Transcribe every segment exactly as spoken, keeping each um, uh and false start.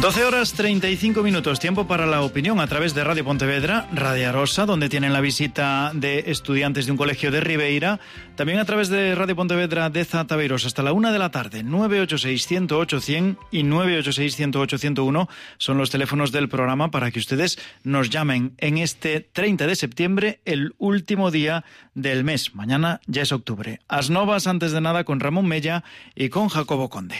doce horas treinta y cinco minutos, tiempo para la opinión a través de Radio Pontevedra, Radio Arosa, donde tienen la visita de estudiantes de un colegio de Ribeira, también a través de Radio Pontevedra de Zataveiros hasta la una de la tarde. Nueve ocho seis, uno cero ocho, cien y nueve ocho seis, uno cero ocho, ciento uno son los teléfonos del programa para que ustedes nos llamen en este treinta de septiembre, el último día del mes. Mañana ya es octubre. As novas, antes de nada, con Ramón Mella y con Jacobo Conde.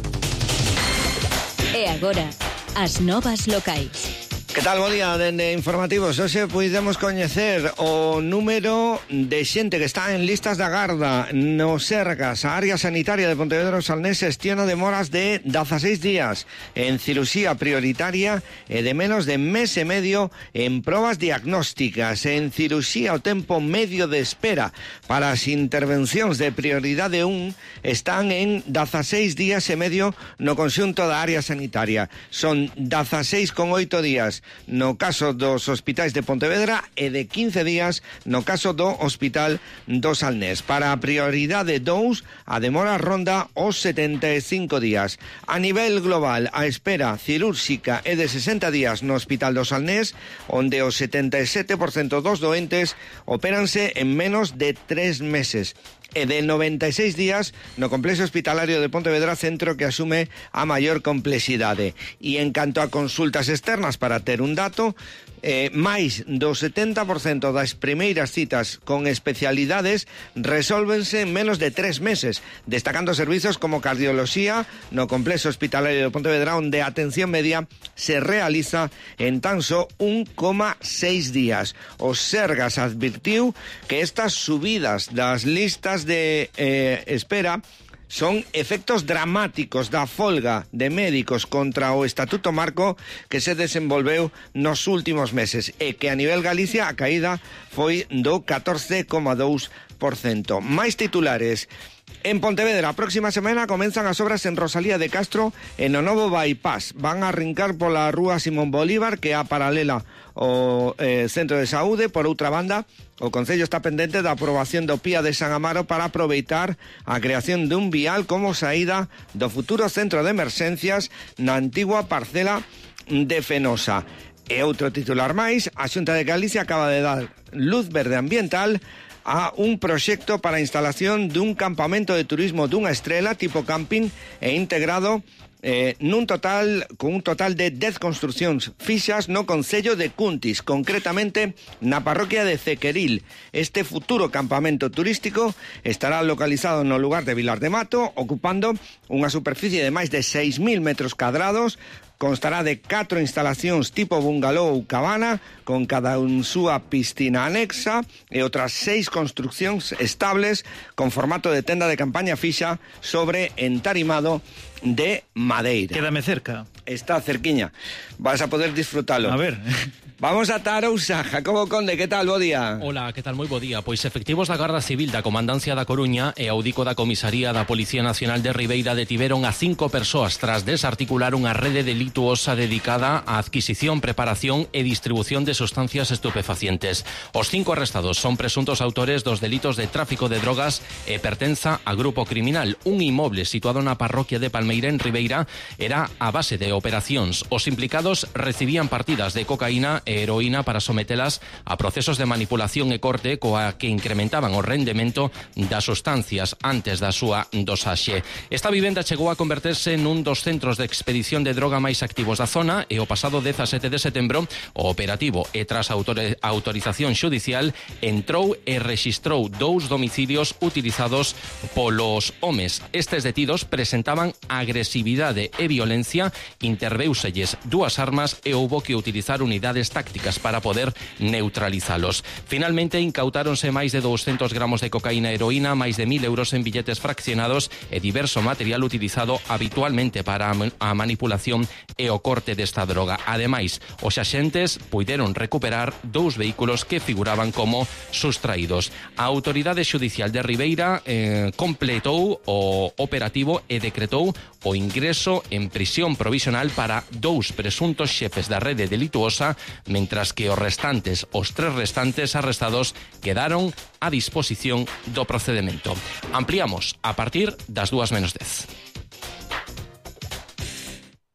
E agora, as novas locais. Que tal, bo día, dende informativos. Hoxe puidemos coñecer o número de xente que está en listas de agarda no Sergas. A área sanitaria de Pontevedra Salnés xestiona demoras de dieciséis días en cirurxía prioritaria e de menos de mes e medio en probas diagnósticas. En cirurxía o tempo medio de espera para as intervencións de prioridade un están en dieciséis días e medio no conxunto da área sanitaria. Son dieciséis con oito días no caso dos hospitais de Pontevedra e de quince días no caso do Hospital do Salnés. Para a prioridade dous, a demora ronda os setenta e cinco días. A nivel global, a espera cirúrxica é de sesenta días no Hospital do Salnés, onde o setenta e sete por cento dos doentes opéranse en menos de tres meses. E de noventa e seis días no complexo hospitalario de Pontevedra, centro que asume a maior complexidade. E en canto a consultas externas, para ter un dato, eh, máis do setenta por cento das primeiras citas con especialidades resólvense en menos de tres meses, destacando servizos como cardioloxía no complexo hospitalario de Pontevedra, onde a atención media se realiza en tan só un coma seis días. O Sergas advirtiu que estas subidas das listas de eh, espera son efectos dramáticos da folga de médicos contra o Estatuto Marco que se desenvolveu nos últimos meses e que a nivel Galicia a caída foi do catorce coma dous por cento. Mais titulares. En Pontevedra, a próxima semana comenzan as obras en Rosalía de Castro e no novo bypass. Van a arrincar pola rúa Simón Bolívar, que é a paralela ao eh, Centro de Saúde. Por outra banda, o Concello está pendente da aprobación do P I A de San Amaro para aproveitar a creación dun vial como saída do futuro centro de emerxencias na antigua parcela de Fenosa. E outro titular máis, a Xunta de Galicia acaba de dar luz verde ambiental a un proxecto para a instalación dun campamento de turismo dunha estrela tipo camping e integrado eh, nun total con un total de dez construcións fixas no concello de Cuntis, concretamente na parroquia de Cequeril. Este futuro campamento turístico estará localizado no lugar de Vilar de Mato, ocupando unha superficie de máis de seis mil metros cadrados. Constará de catro instalacións tipo bungalow ou cabana, con cada un súa piscina anexa e outras seis construcións estables con formato de tenda de campaña fixa sobre entarimado de madeira. Quédame cerca. Está cerquiña. Vas a poder disfrutalo. A ver. Vamos a Tarousa. Jacobo Conde, que tal? Bo día. Hola, que tal? Moi bo día. Pois efectivos da Garda Civil da Comandancia da Coruña e audico da Comisaría da Policía Nacional de Ribeira detiveron a cinco persoas tras desarticular unha rede delituosa dedicada á adquisición, preparación e distribución de sustancias estupefacientes. Os cinco arrestados son presuntos autores dos delitos de tráfico de drogas e pertenza a grupo criminal. Un inmoble situado na parroquia de Palmeira en Ribeira era a base de operacións. Os implicados recibían partidas de cocaína e heroína para sometelas a procesos de manipulación e corte coa que incrementaban o rendemento das sustancias antes da súa dosaxe. Esta vivenda chegou a converterse nun dos centros de expedición de droga máis activos da zona e o pasado dezasete de setembro o operativo e tras a autorización xudicial entrou e rexistrou dous domicilios utilizados polos homes. Estes detidos presentaban agresividade e violencia, interveuselles dúas armas e houbo que utilizar unidades tácticas para poder neutralizalos. Finalmente, incautáronse máis de doscientos gramos de cocaína e heroína, máis de mil euros en billetes fraccionados e diverso material utilizado habitualmente para a manipulación e o corte desta droga. Ademais, os axentes puideron recuperar dous vehículos que figuraban como sustraídos. A Autoridade Xudicial de Ribeira eh, completou o operativo e decretou o ingreso en prisión provisional para dous presuntos xefes da rede delituosa, mentras que os restantes, os tres restantes arrestados quedaron a disposición do procedemento. Ampliamos a partir das dúas menos dez.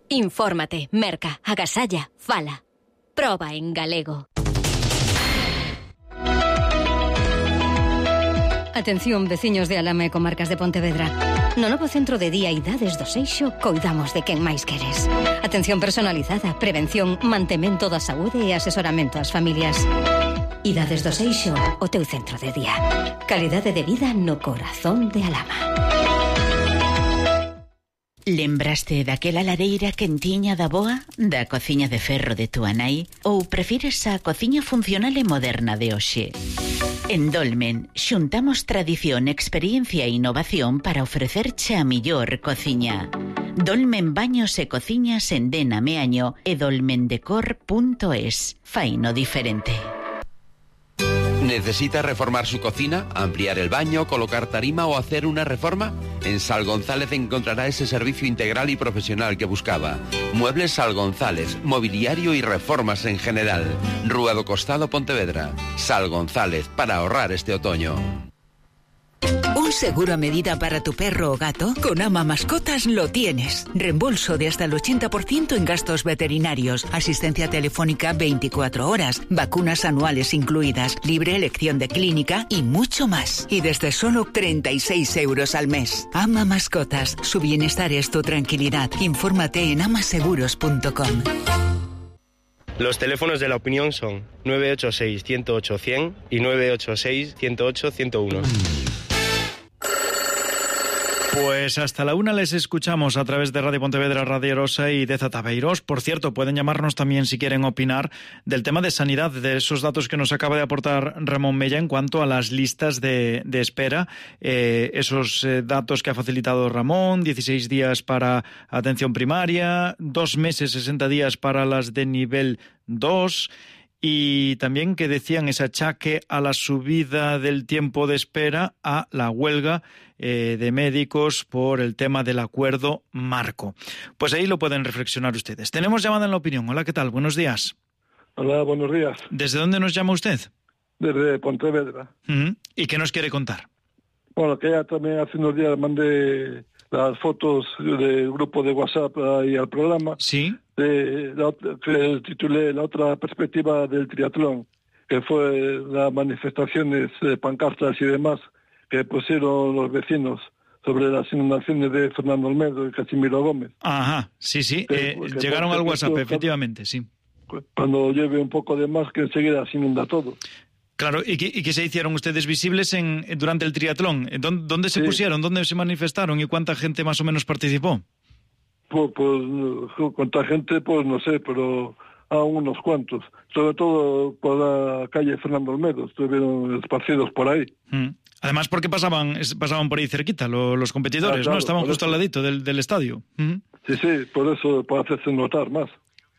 Infórmate, merca, agasalla, fala. Proba en galego. Atención, veciños de Alama e comarcas de Pontevedra. No novo centro de día Idades do Seixo coidamos de quen máis queres. Atención personalizada, prevención, mantemento da saúde e asesoramento ás familias. Idades do Seixo, o teu centro de día. Calidade de vida no corazón de Alama. Lembraste daquela lareira quentiña da boa, da cociña de ferro de túa nai, ou prefires a cociña funcional e moderna de hoxe? En Dolmen, xuntamos tradición, experiencia e innovación para ofrecerche a millor cociña. Dolmen Baños e Cociñas en Dena Meaño e dolmendecor punto es. Faino diferente. ¿Necesita reformar su cocina, ampliar el baño, colocar tarima o hacer una reforma? En Sal González encontrará ese servicio integral y profesional que buscaba. Muebles Sal González, mobiliario y reformas en general. Rúa do Costado, Pontevedra. Sal González, para ahorrar este otoño. ¿Un seguro a medida para tu perro o gato? Con Ama Mascotas lo tienes. Reembolso de hasta el ochenta por ciento en gastos veterinarios, asistencia telefónica veinticuatro horas, vacunas anuales incluidas, libre elección de clínica y mucho más. Y desde solo treinta y seis euros al mes. Ama Mascotas, su bienestar es tu tranquilidad. Infórmate en amaseguros punto com. Los teléfonos de la opinión son nueve ocho seis, ciento ocho, cien y nueve ocho seis, ciento ocho, ciento uno. Pues hasta la una les escuchamos a través de Radio Pontevedra, Radio Arosa y de Zataveiros. Por cierto, pueden llamarnos también si quieren opinar del tema de sanidad, de esos datos que nos acaba de aportar Ramón Mella en cuanto a las listas de, de espera. Eh, esos eh, datos que ha facilitado Ramón, dieciséis días para atención primaria, dos meses, sesenta días para las de nivel dos... Y también que decían ese achaque a la subida del tiempo de espera a la huelga eh, de médicos por el tema del acuerdo marco. Pues ahí lo pueden reflexionar ustedes. Tenemos llamada en la opinión. Hola, ¿qué tal? Buenos días. Hola, buenos días. ¿Desde dónde nos llama usted? Desde Pontevedra. Uh-huh. ¿Y qué nos quiere contar? Bueno, que ya también hace unos días mandé las fotos del grupo de WhatsApp ahí al programa. Sí. De la, que titulé La otra perspectiva del triatlón, que fue las manifestaciones, eh, pancartas y demás que pusieron los vecinos sobre las inundaciones de Fernando Olmedo y Casimiro Gómez. Ajá, sí, sí, que, eh, que llegaron al WhatsApp, cuando, efectivamente, sí. Cuando llueve un poco de más, que enseguida se inunda todo. Claro, ¿y qué, y qué se hicieron ustedes visibles en durante el triatlón? ¿Dónde, dónde se sí. pusieron? ¿Dónde se manifestaron? ¿Y cuánta gente más o menos participó? Pues, pues cuánta gente, pues no sé, pero a unos cuantos. Sobre todo por la calle Fernando Olmedo, estuvieron esparcidos por ahí. Mm. Además, porque pasaban pasaban por ahí cerquita los, los competidores, ah, claro, ¿no? Estaban justo eso. Al ladito del, del estadio. Mm. Sí, sí, por eso, para hacerse notar más.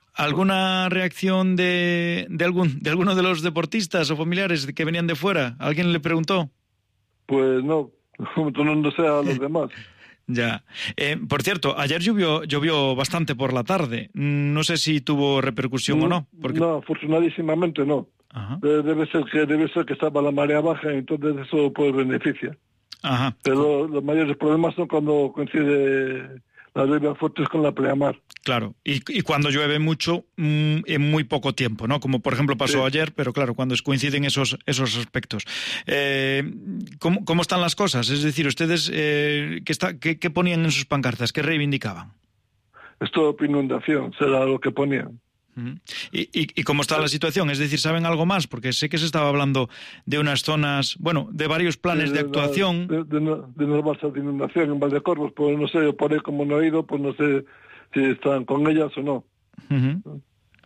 ¿Alguna reacción de, de, algún, de alguno de los deportistas o familiares que venían de fuera? ¿Alguien le preguntó? Pues no, no, no sé a los demás. Ya. Eh, por cierto, ayer llovió, llovió bastante por la tarde. No sé si tuvo repercusión no, o no. Porque... No, afortunadísimamente no. Ajá. Debe ser que debe ser que estaba la marea baja, entonces eso pues beneficia. Ajá. Pero los mayores problemas son cuando coincide las lluvias fuertes con la pleamar. Claro, y, y cuando llueve mucho mmm, en muy poco tiempo, ¿no? Como por ejemplo pasó sí. ayer, pero claro, cuando coinciden esos esos aspectos. Eh, ¿cómo, ¿Cómo están las cosas? Es decir, ustedes, eh, ¿qué, está, qué, ¿qué ponían en sus pancartas? ¿Qué reivindicaban? Stop inundación, será lo que ponían. Uh-huh. ¿Y, y, ¿Y cómo está la situación? Es decir, ¿saben algo más? Porque sé que se estaba hablando de unas zonas, bueno, de varios planes de, de, de actuación. De, de, de, de unas balsas de inundación en Valdecorvos, pues no sé, por ahí como no he ido, pues no sé si están con ellas o no. Uh-huh.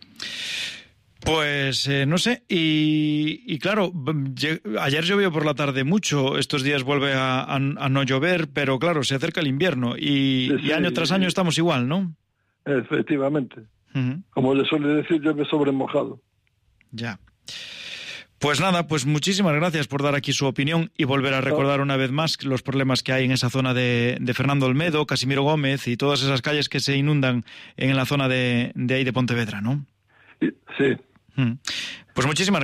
Pues eh, no sé, y, y claro, ayer llovió por la tarde mucho, estos días vuelve a, a, a no llover, pero claro, se acerca el invierno y, sí, sí, y año tras año estamos igual, ¿no? Efectivamente. Uh-huh. Como le suele decir, llueve sobre mojado. Ya. Pues nada, pues muchísimas gracias por dar aquí su opinión y volver a recordar una vez más los problemas que hay en esa zona de, de Fernando Olmedo, Casimiro Gómez y todas esas calles que se inundan en la zona de, de ahí de Pontevedra, ¿no? Sí. Uh-huh. Pues muchísimas